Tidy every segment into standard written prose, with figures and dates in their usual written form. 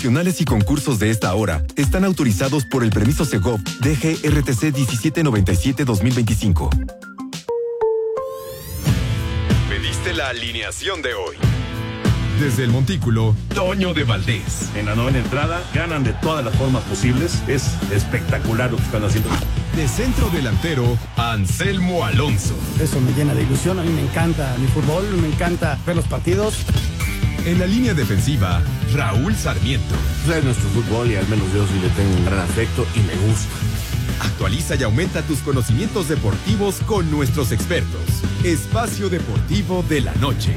promocionales y concursos de esta hora están autorizados por el permiso Segov DGRTC 1797-2025. Pediste la alineación de hoy. Desde el Montículo, Toño de Valdés. En la novena entrada, ganan de todas las formas posibles. Es espectacular lo que están haciendo. De centro delantero, Anselmo Alonso. Eso me llena de ilusión. A mí me encanta mi fútbol, me encanta ver los partidos. En la línea defensiva, Raúl Sarmiento. Es nuestro fútbol y al menos yo sí le tengo un gran afecto y me gusta. Actualiza y aumenta tus conocimientos deportivos con nuestros expertos. Espacio Deportivo de la Noche.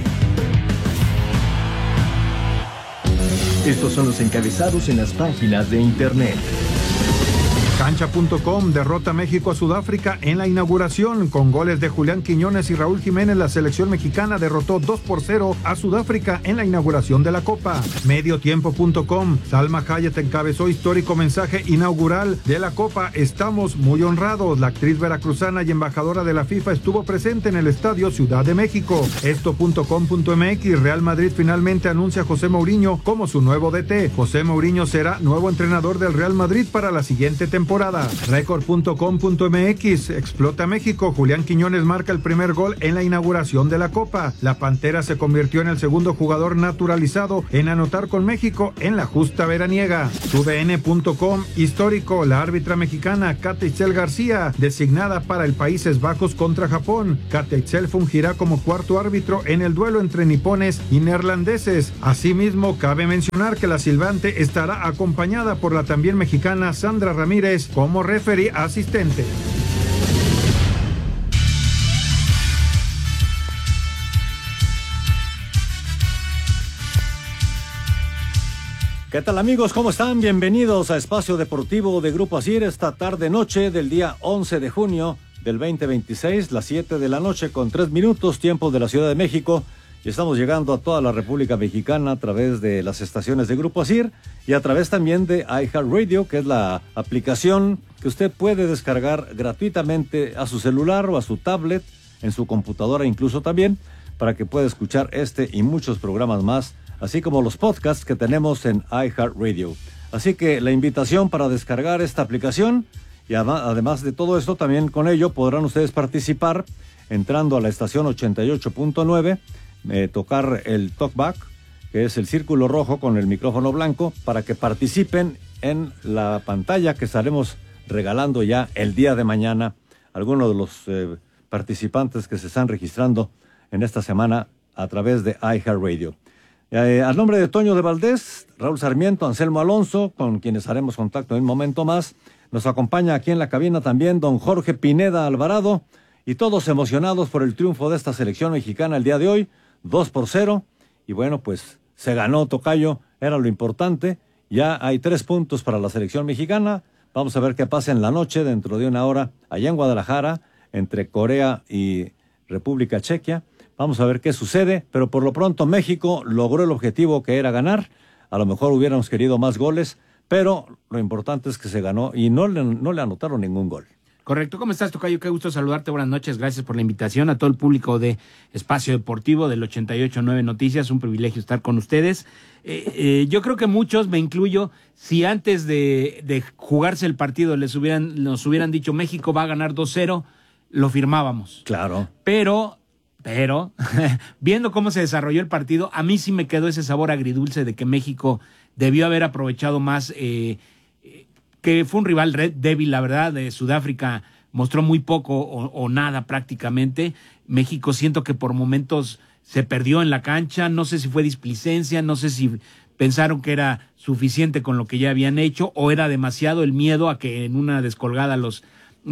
Estos son los encabezados en las páginas de internet. Cancha.com derrota México a Sudáfrica en la inauguración. Con goles de Julián Quiñones y Raúl Jiménez, la selección mexicana derrotó 2-0 a Sudáfrica en la inauguración de la Copa. Mediotiempo.com, Salma Hayek encabezó histórico mensaje inaugural de la Copa. Estamos muy honrados. La actriz veracruzana y embajadora de la FIFA estuvo presente en el Estadio Ciudad de México. Esto.com.mx, Real Madrid finalmente anuncia a José Mourinho como su nuevo DT. José Mourinho será nuevo entrenador del Real Madrid para la siguiente temporada. Record.com.mx, explota México. Julián Quiñones marca el primer gol en la inauguración de la Copa. La Pantera se convirtió en el segundo jugador naturalizado en anotar con México en la justa veraniega. TUDN.com, histórico, la árbitra mexicana Katia Itzel García, designada para el Países Bajos contra Japón. Katia Itzel fungirá como cuarto árbitro en el duelo entre nipones y neerlandeses. Asimismo, cabe mencionar que la silbante estará acompañada por la también mexicana Sandra Ramírez como referee asistente. ¿Qué tal, amigos? ¿Cómo están? Bienvenidos a Espacio Deportivo de Grupo ASIR esta tarde-noche del día 11 de junio del 2026, las 7 de la noche con 3 minutos, tiempo de la Ciudad de México. Y estamos llegando a toda la República Mexicana a través de las estaciones de Grupo ASIR y a través también de iHeartRadio, que es la aplicación que usted puede descargar gratuitamente a su celular o a su tablet, en su computadora incluso también, para que pueda escuchar este y muchos programas más, así como los podcasts que tenemos en iHeartRadio. Así que la invitación para descargar esta aplicación y además de todo esto, también con ello podrán ustedes participar entrando a la estación 88.9, tocar el talkback, que es el círculo rojo con el micrófono blanco, para que participen en la pantalla que estaremos regalando ya el día de mañana. Algunos de los participantes que se están registrando en esta semana a través de iHeartRadio. Al nombre de Toño de Valdés, Raúl Sarmiento, Anselmo Alonso, con quienes haremos contacto en un momento más, nos acompaña aquí en la cabina también don Jorge Pineda Alvarado, y todos emocionados por el triunfo de esta selección mexicana el día de hoy, 2-0, y bueno, pues se ganó, tocayo, era lo importante. Ya hay 3 puntos para la selección mexicana. Vamos a ver qué pasa en la noche, dentro de una hora, allá en Guadalajara, entre Corea y República Checa. Vamos a ver qué sucede, pero por lo pronto México logró el objetivo que era ganar. A lo mejor hubiéramos querido más goles, pero lo importante es que se ganó y no le anotaron ningún gol. Correcto. ¿Cómo estás, tocayo? Qué gusto saludarte. Buenas noches. Gracias por la invitación a todo el público de Espacio Deportivo del 88.9 Noticias. Un privilegio estar con ustedes. Yo creo que muchos, me incluyo, si antes de jugarse el partido nos hubieran dicho México va a ganar 2-0, lo firmábamos. Claro. Pero viendo cómo se desarrolló el partido, a mí sí me quedó ese sabor agridulce de que México debió haber aprovechado más, que fue un rival débil, la verdad. De Sudáfrica mostró muy poco o nada prácticamente. México siento que por momentos se perdió en la cancha, no sé si fue displicencia, no sé si pensaron que era suficiente con lo que ya habían hecho o era demasiado el miedo a que en una descolgada los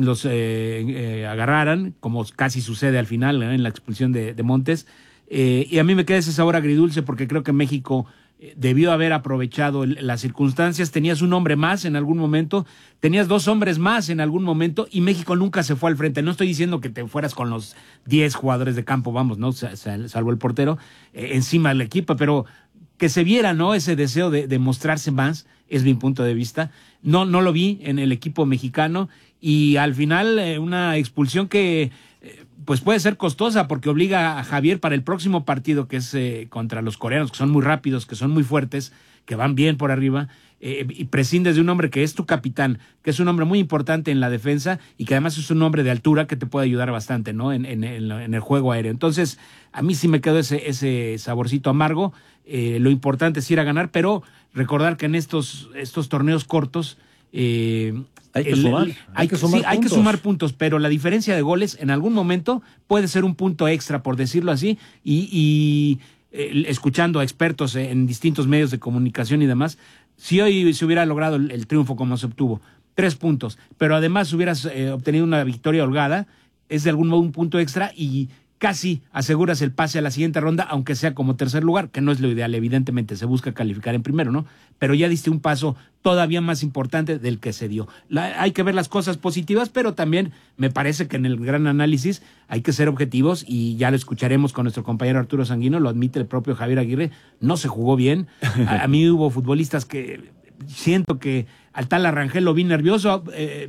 agarraran, como casi sucede al final, en la expulsión de Montes. Y a mí me queda ese sabor agridulce porque creo que México debió haber aprovechado las circunstancias. Tenías un hombre más en algún momento, tenías 2 hombres más en algún momento y México nunca se fue al frente. No estoy diciendo que te fueras con los 10 jugadores de campo, vamos, ¿no? Salvo el portero, encima del equipo, pero que se viera, ¿no? Ese deseo de mostrarse más, es mi punto de vista. No lo vi en el equipo mexicano y al final una expulsión que pues puede ser costosa porque obliga a Javier para el próximo partido, que es contra los coreanos, que son muy rápidos, que son muy fuertes, que van bien por arriba, y prescindes de un hombre que es tu capitán, que es un hombre muy importante en la defensa y que además es un hombre de altura que te puede ayudar bastante, ¿no? En el juego aéreo. Entonces, a mí sí me quedó ese saborcito amargo. Lo importante es ir a ganar, pero recordar que en estos torneos cortos hay que sumar puntos, pero la diferencia de goles en algún momento puede ser un punto extra, por decirlo así, y escuchando a expertos en distintos medios de comunicación y demás, si hoy se hubiera logrado el triunfo como se obtuvo, 3 puntos, pero además hubieras obtenido una victoria holgada, es de algún modo un punto extra y casi aseguras el pase a la siguiente ronda, aunque sea como tercer lugar, que no es lo ideal, evidentemente se busca calificar en primero, ¿no? Pero ya diste un paso todavía más importante del que se dio. Hay que ver las cosas positivas, pero también me parece que en el gran análisis hay que ser objetivos, y ya lo escucharemos con nuestro compañero Arturo Sanguino, lo admite el propio Javier Aguirre, no se jugó bien. A mí hubo futbolistas que siento que al tal Arrangel lo vi nervioso,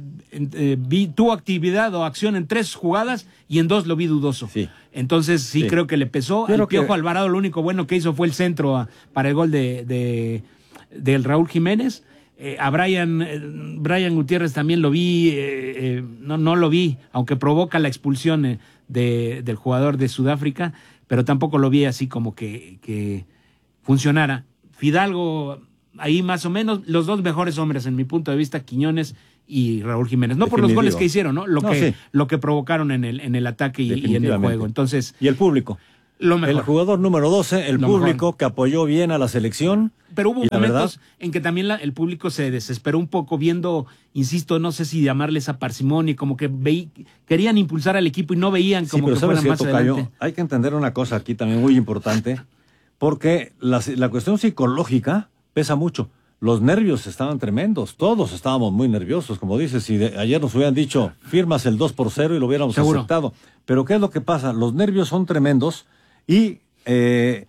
vi tu actividad o acción en 3 jugadas y en 2 lo vi dudoso. Sí. Entonces sí creo que le pesó. Al Piojo Alvarado lo único bueno que hizo fue el centro para el gol del Raúl Jiménez. A Brian Gutiérrez también lo vi, no lo vi, aunque provoca la expulsión del jugador de Sudáfrica, pero tampoco lo vi así como que funcionara. Fidalgo, ahí más o menos, los 2 mejores hombres en mi punto de vista, Quiñones y Raúl Jiménez. No por los goles que hicieron, ¿no? Lo que provocaron en el ataque y en el juego. Entonces, y el público. Lo mejor. El jugador número 12, el público mejor, que apoyó bien a la selección. Pero hubo momentos en que también el público se desesperó un poco viendo, insisto, no sé si llamarles a parsimonia, como que querían impulsar al equipo y no veían como que fueran más adelante. Hay que entender una cosa aquí también muy importante, porque la cuestión psicológica pesa mucho. Los nervios estaban tremendos, todos estábamos muy nerviosos, como dices, si ayer nos hubieran dicho, firmas el 2-0 y lo hubiéramos aceptado. Pero ¿qué es lo que pasa? Los nervios son tremendos y el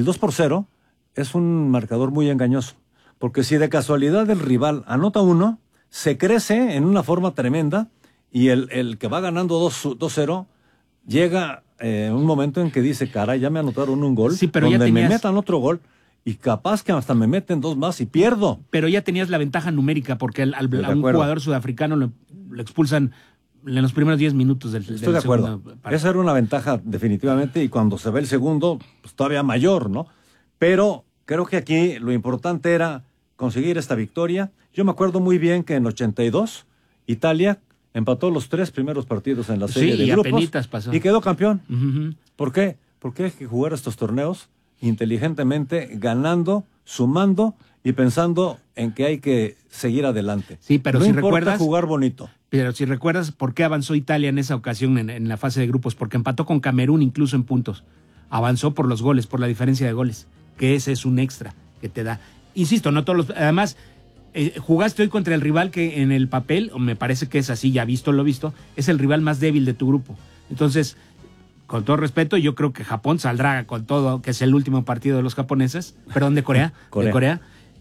2-0 es un marcador muy engañoso, porque si de casualidad el rival anota 1, se crece en una forma tremenda y el que va ganando 2-0 llega un momento en que dice, caray, ya me anotaron un gol, sí, pero donde ya me metan otro gol. Y capaz que hasta me meten 2 más y pierdo. Pero ya tenías la ventaja numérica, porque a un jugador sudafricano lo expulsan en los primeros 10 minutos del Estoy de acuerdo. Esa era una ventaja definitivamente, y cuando se ve el segundo, pues todavía mayor, ¿no? Pero creo que aquí lo importante era conseguir esta victoria. Yo me acuerdo muy bien que en 82 Italia empató los 3 primeros partidos en la serie de grupos pasó. Y quedó campeón. ¿Por qué? Porque hay que jugar estos torneos inteligentemente, ganando, sumando y pensando en que hay que seguir adelante. Sí, pero no si importa recuerdas jugar bonito. Pero si recuerdas por qué avanzó Italia en esa ocasión en la fase de grupos, porque empató con Camerún incluso en puntos. Avanzó por los goles, por la diferencia de goles, que ese es un extra que te da. Insisto, no todos además jugaste hoy contra el rival que en el papel, me parece que es así, ya lo visto, es el rival más débil de tu grupo. Entonces, con todo respeto, yo creo que Japón saldrá con todo, que es el último partido de los japoneses, perdón, de Corea. De Corea.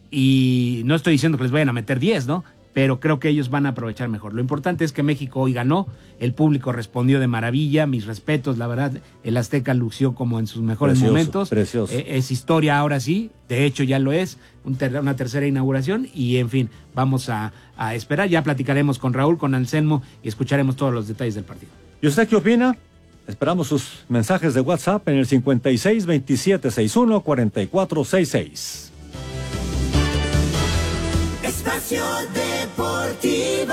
Y no estoy diciendo que les vayan a meter 10, ¿no? Pero creo que ellos van a aprovechar mejor. Lo importante es que México hoy ganó, el público respondió de maravilla, mis respetos, la verdad, el Azteca lució como en sus mejores momentos. Precioso. Es historia ahora sí, de hecho ya lo es, una tercera inauguración, y en fin, vamos a esperar, ya platicaremos con Raúl, con Anselmo, y escucharemos todos los detalles del partido. ¿Y usted qué opina? Esperamos sus mensajes de WhatsApp en el 56 27 61 44 66. Espacio Deportivo.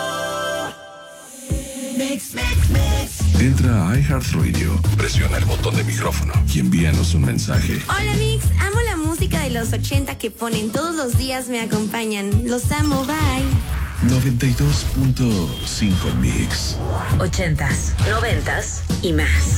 Mix. Entra a iHeartRadio, presiona el botón de micrófono y envíanos un mensaje. Hola Mix, amo la música de los 80 que ponen todos los días, me acompañan. Los amo, bye. 92.5 Mix. 80s, 90s y más.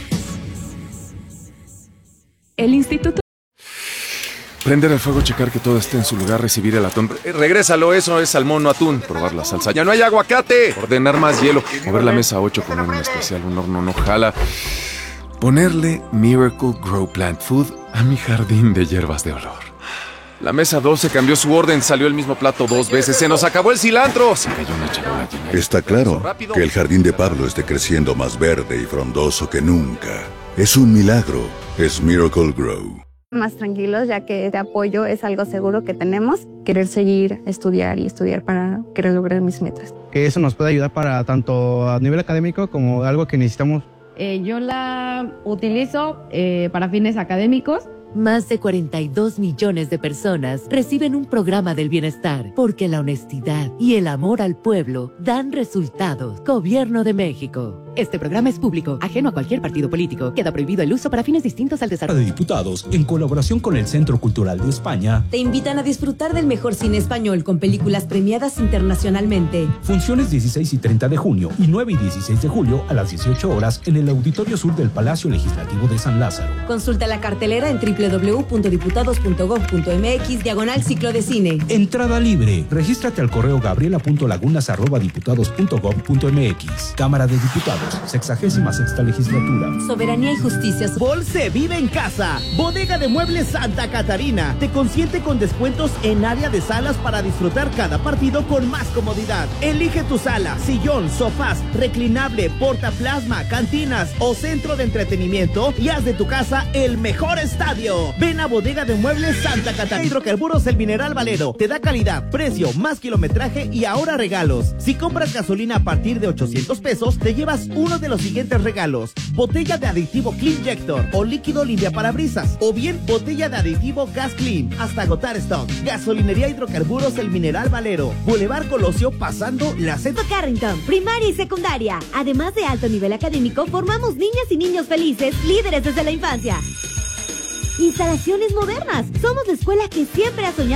El Instituto. Prender el fuego, checar que todo esté en su lugar, recibir el atún. Regrésalo, eso es salmón, no atún. Probar la salsa. ¡Ya no hay aguacate! Ordenar más hielo. Mover la mesa 8 con un especial, un horno no jala. Ponerle Miracle Grow Plant Food a mi jardín de hierbas de olor. La mesa 12 cambió su orden, salió el mismo plato 2 veces. ¡Se nos acabó el cilantro! Se cayó una charola llena de... Está claro que el jardín de Pablo esté creciendo más verde y frondoso que nunca. Es un milagro. Es Miracle Grow. Más tranquilos, ya que este apoyo es algo seguro que tenemos. Querer seguir, estudiar y estudiar para querer lograr mis metas. Que eso nos puede ayudar para tanto a nivel académico como algo que necesitamos. Yo la utilizo para fines académicos. Más de 42 millones de personas reciben un programa del bienestar porque la honestidad y el amor al pueblo dan resultados. Gobierno de México. Este programa es público, ajeno a cualquier partido político. Queda prohibido el uso para fines distintos al desarrollo. De Diputados, en colaboración con el Centro Cultural de España, te invitan a disfrutar del mejor cine español con películas premiadas internacionalmente. Funciones 16 y 30 de junio y 9 y 16 de julio a las 18 horas en el Auditorio Sur del Palacio Legislativo de San Lázaro. Consulta la cartelera en www.diputados.gov.mx/ciclo de cine. Entrada libre. Regístrate al correo gabriela.lagunas@diputados.gov.mx. Cámara de Diputados. 66ª legislatura. Soberanía y justicia. Bolse vive en casa. Bodega de Muebles Santa Catarina te consiente con descuentos en área de salas para disfrutar cada partido con más comodidad. Elige tu sala, sillón, sofás, reclinable, portaplasma, cantinas o centro de entretenimiento y haz de tu casa el mejor estadio. Ven a Bodega de Muebles Santa Catarina. Hidrocarburos El Mineral Valero te da calidad, precio, más kilometraje y ahora regalos. Si compras gasolina a partir de 800 pesos, te llevas uno de los siguientes regalos: botella de aditivo Cleanjector o líquido limpia parabrisas, o bien botella de aditivo Gas Clean hasta agotar stock. Gasolinería Hidrocarburos El Mineral Valero, Boulevard Colosio pasando la Z. Carrington, primaria y secundaria. Además de alto nivel académico, formamos niñas y niños felices, líderes desde la infancia. Instalaciones modernas. Somos la escuela que siempre ha soñado